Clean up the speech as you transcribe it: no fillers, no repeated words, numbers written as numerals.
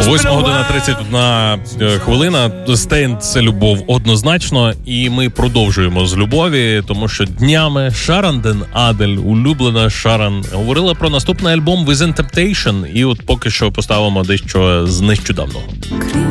8:31. Стейн – це любов однозначно, і ми продовжуємо з любові, тому що днями Шаран Ден Адель, улюблена Шаран, говорила про наступний альбом Within Temptation, і от поки що поставимо дещо з нещодавного.